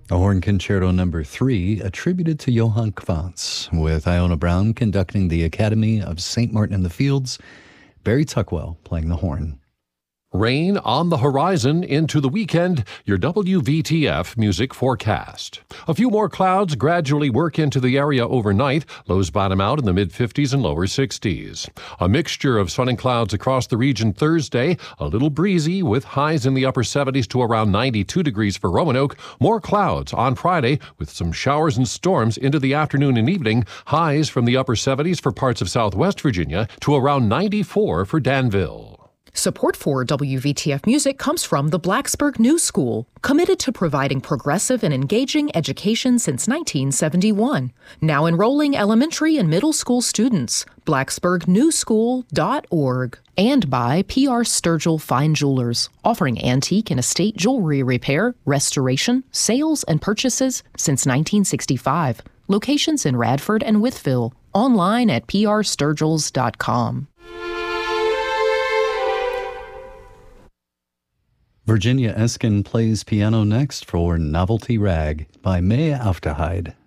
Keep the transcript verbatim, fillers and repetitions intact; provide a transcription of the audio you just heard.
A horn concerto number three attributed to Johann Quantz, with Iona Brown conducting the Academy of Saint Martin in the Fields, Barry Tuckwell playing the horn. Rain on the horizon into the weekend, your W V T F music forecast. A few more clouds gradually work into the area overnight. Lows bottom out in the mid-fifties and lower sixties. A mixture of sun and clouds across the region Thursday. A little breezy with highs in the upper seventies to around ninety-two degrees for Roanoke. More clouds on Friday with some showers and storms into the afternoon and evening. Highs from the upper seventies for parts of southwest Virginia to around ninety-four for Danville. Support for W V T F Music comes from the Blacksburg New School, committed to providing progressive and engaging education since nineteen seventy-one. Now enrolling elementary and middle school students. blacksburg new school dot org. And by P R Sturgill Fine Jewelers, offering antique and estate jewelry repair, restoration, sales, and purchases since nineteen sixty-five. Locations in Radford and Wytheville. Online at p r sturgills dot com. Virginia Eskin plays piano next for Novelty Rag by May Afterheide.